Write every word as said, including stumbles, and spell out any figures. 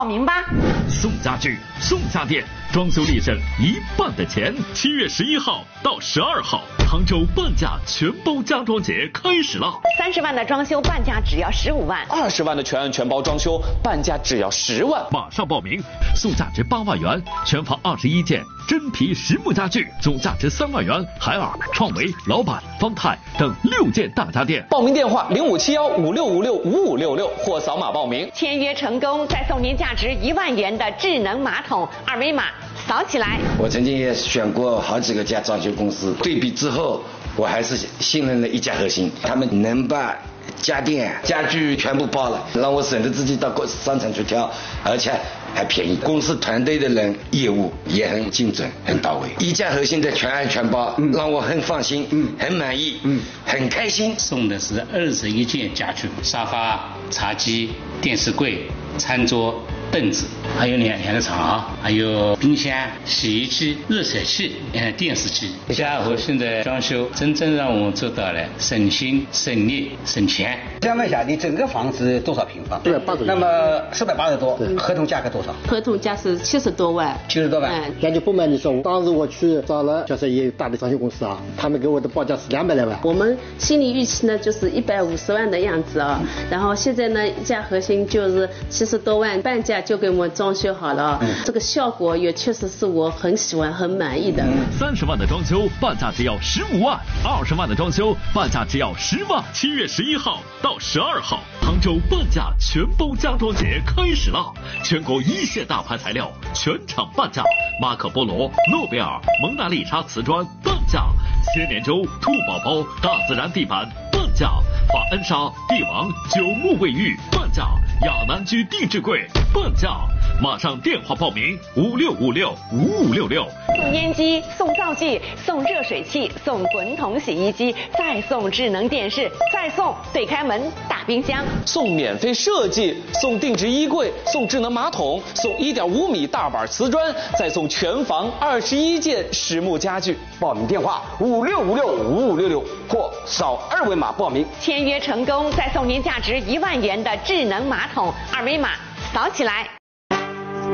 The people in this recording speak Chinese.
报名吧！ 送家具，送家电，装修立省一半的钱。七月十一号到十二号，杭州半价全包家装节开始了。 三十万的装修半价只要十五万， 二十万的全案全包装修半价只要十万。 马上报名，送价值八万元，全房二十一件真皮实木家具，总价值三万元，海尔、创维、老板、方太等六件大家电。 报名电话零五七幺五六五六五五六六或扫码报名。 签约成功再送您价值一万元的智能马桶，二维码扫起来。 我曾经也选过好几个家装修公司，对比之后，我还是信任了一家核心，他们能把家电家具全部包了，让我省得自己到商场去挑，而且还便宜。公司团队的人业务也很精准很到位，一家核心的全案全包，嗯、让我很放心，嗯，很满意，嗯，很开心。 送的是二十一件家具，沙发、茶几、电视柜、餐桌、凳子，还有两两个床，还有冰箱、洗衣机、热水器、呃电视机。家核心的装修真正让我们做到了省心、省力、省钱。 想问一下，你整个房子多少平方？ 对，八十。 那么四百八十多，合同价格多少？ 合同价是七十多万。 七十多万。 嗯，那就不瞒你说，当时我去找了就是一大的装修公司啊，他们给我的报价是两百来万。 我们心理预期呢就是一百五十万的样子啊，然后现在呢一家核心就是七十多万，半价就给我们装修好了，嗯、这个效果也确实是我很喜欢、很满意的。 三十万的装修半价只要十五万，二十万的装修半价只要十万。七月十一号到十二号，杭州半价全包家装节开始了，全国一线大牌材料全场半价，马可波罗、诺贝尔、蒙娜丽莎瓷砖半价，千年粥、兔宝宝、大自然地板半价，法恩莎、帝王、九牧卫浴半价，亚南居定制柜半价。马上电话报名五六五六五五六六。 送烟机，送灶具，送热水器，送滚筒洗衣机，再送智能电视，再送对开门大冰箱， 送免费设计，送定制衣柜，送智能马桶，送一点五米大板瓷砖，再送全房二十一件实木家具。 报名电话五六五六五五六六或扫二维码报名。 签约成功再送您价值一万元的智能马桶，二维码扫起来。